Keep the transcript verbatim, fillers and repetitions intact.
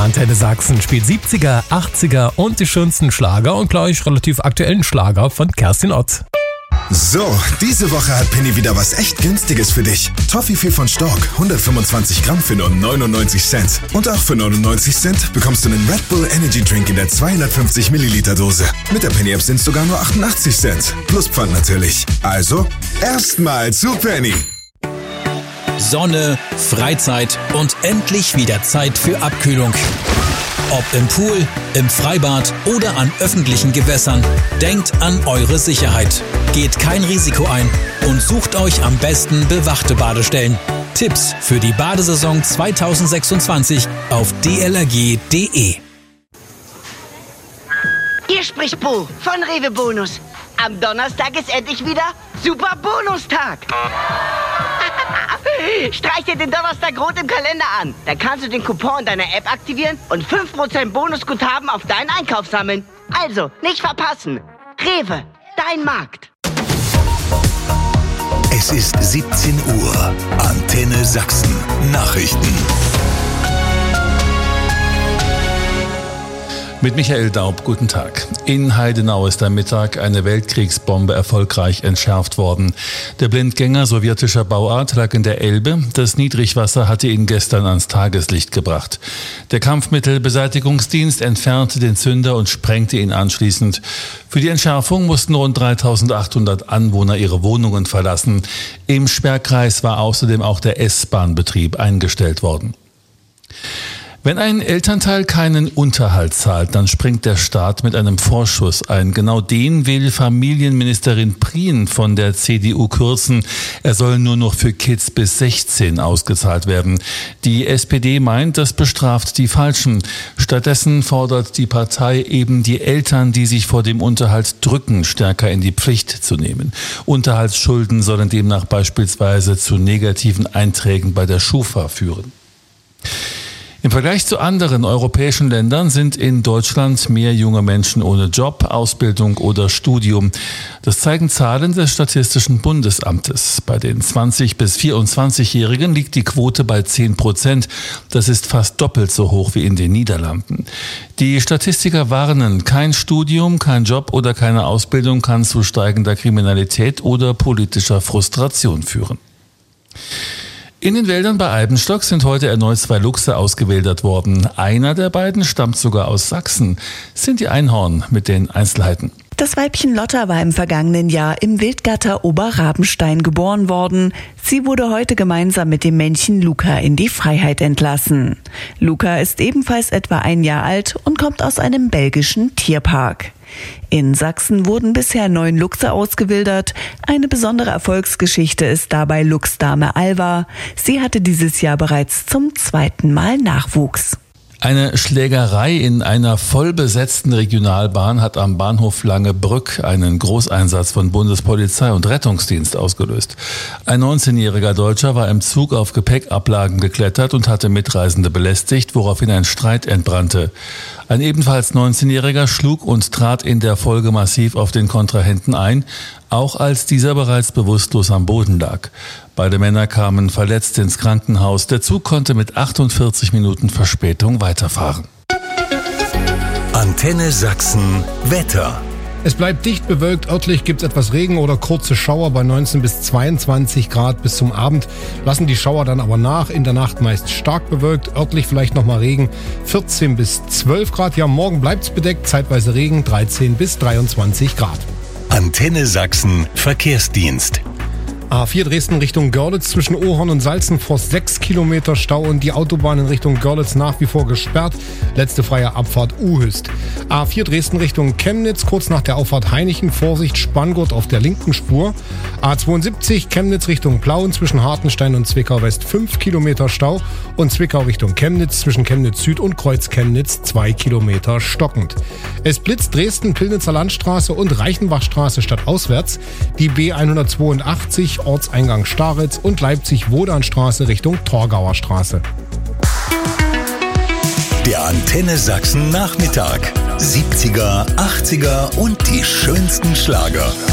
Antenne Sachsen spielt siebziger, achtziger und die schönsten Schlager und gleich relativ aktuellen Schlager von Kerstin Ott. So, diese Woche hat Penny wieder was echt Günstiges für dich. Toffifee von Stork, hundertfünfundzwanzig Gramm für nur neunundneunzig Cent. Und auch für neunundneunzig Cent bekommst du einen Red Bull Energy Drink in der zweihundertfünfzig Milliliter Dose. Mit der Penny App sind es sogar nur achtundachtzig Cent. Plus Pfand natürlich. Also, erstmal zu Penny. Sonne, Freizeit und endlich wieder Zeit für Abkühlung. Ob im Pool, im Freibad oder an öffentlichen Gewässern, denkt an eure Sicherheit. Geht kein Risiko ein und sucht euch am besten bewachte Badestellen. Tipps für die Badesaison zweitausendsechsundzwanzig auf d l r g punkt d e. Hier spricht Bo von Rewe Bonus. Am Donnerstag ist endlich wieder Super Bonustag. Streich dir den Donnerstag rot im Kalender an. Da kannst du den Coupon deiner App aktivieren und fünf Prozent Bonusguthaben auf deinen Einkauf sammeln. Also, nicht verpassen. Rewe, dein Markt. Es ist siebzehn Uhr. Antenne Sachsen. Nachrichten. Mit Michael Daub, guten Tag. In Heidenau ist am Mittag eine Weltkriegsbombe erfolgreich entschärft worden. Der Blindgänger sowjetischer Bauart lag in der Elbe. Das Niedrigwasser hatte ihn gestern ans Tageslicht gebracht. Der Kampfmittelbeseitigungsdienst entfernte den Zünder und sprengte ihn anschließend. Für die Entschärfung mussten rund dreitausendachthundert Anwohner ihre Wohnungen verlassen. Im Sperrkreis war außerdem auch der S-Bahn-Betrieb eingestellt worden. Wenn ein Elternteil keinen Unterhalt zahlt, dann springt der Staat mit einem Vorschuss ein. Genau den will Familienministerin Prien von der C D U kürzen. Er soll nur noch für Kids bis sechzehn ausgezahlt werden. Die S P D meint, das bestraft die Falschen. Stattdessen fordert die Partei eben die Eltern, die sich vor dem Unterhalt drücken, stärker in die Pflicht zu nehmen. Unterhaltsschulden sollen demnach beispielsweise zu negativen Einträgen bei der Schufa führen. Im Vergleich zu anderen europäischen Ländern sind in Deutschland mehr junge Menschen ohne Job, Ausbildung oder Studium. Das zeigen Zahlen des Statistischen Bundesamtes. Bei den zwanzig- bis vierundzwanzigjährigen liegt die Quote bei zehn Prozent. Das ist fast doppelt so hoch wie in den Niederlanden. Die Statistiker warnen, kein Studium, kein Job oder keine Ausbildung kann zu steigender Kriminalität oder politischer Frustration führen. In den Wäldern bei Eibenstock sind heute erneut zwei Luchse ausgewildert worden. Einer der beiden stammt sogar aus Sachsen. Cindy Einhorn mit den Einzelheiten. Das Weibchen Lotta war im vergangenen Jahr im Wildgatter Oberrabenstein geboren worden. Sie wurde heute gemeinsam mit dem Männchen Luca in die Freiheit entlassen. Luca ist ebenfalls etwa ein Jahr alt und kommt aus einem belgischen Tierpark. In Sachsen wurden bisher neun Luchse ausgewildert. Eine besondere Erfolgsgeschichte ist dabei Luchsdame Alva. Sie hatte dieses Jahr bereits zum zweiten Mal Nachwuchs. Eine Schlägerei in einer vollbesetzten Regionalbahn hat am Bahnhof Langebrück einen Großeinsatz von Bundespolizei und Rettungsdienst ausgelöst. Ein neunzehnjähriger Deutscher war im Zug auf Gepäckablagen geklettert und hatte Mitreisende belästigt, woraufhin ein Streit entbrannte. Ein ebenfalls neunzehnjähriger schlug und trat in der Folge massiv auf den Kontrahenten ein, auch als dieser bereits bewusstlos am Boden lag. Beide Männer kamen verletzt ins Krankenhaus. Der Zug konnte mit achtundvierzig Minuten Verspätung weiterfahren. Antenne Sachsen Wetter. Es bleibt dicht bewölkt, örtlich gibt es etwas Regen oder kurze Schauer bei neunzehn bis zweiundzwanzig Grad bis zum Abend. Lassen die Schauer dann aber nach, in der Nacht meist stark bewölkt, örtlich vielleicht nochmal Regen, vierzehn bis zwölf Grad. Ja, morgen bleibt es bedeckt, zeitweise Regen, dreizehn bis dreiundzwanzig Grad. Antenne Sachsen Verkehrsdienst. A vier Dresden Richtung Görlitz zwischen Ohorn und Salzenforst sechs Kilometer Stau und die Autobahn in Richtung Görlitz nach wie vor gesperrt. Letzte freie Abfahrt Uhüst. A vier Dresden Richtung Chemnitz kurz nach der Auffahrt Hainichen. Vorsicht Spanngurt auf der linken Spur. A zweiundsiebzig Chemnitz Richtung Plauen zwischen Hartenstein und Zwickau West fünf Kilometer Stau und Zwickau Richtung Chemnitz zwischen Chemnitz Süd und Kreuz Chemnitz zwei Kilometer stockend. Es blitzt Dresden Pillnitzer Landstraße und Reichenbachstraße stadtauswärts. Die B hundertzweiundachtzig Ortseingang Staritz und Leipzig-Wodanstraße Richtung Torgauer Straße. Der Antenne Sachsen Nachmittag. siebziger, achtziger und die schönsten Schlager.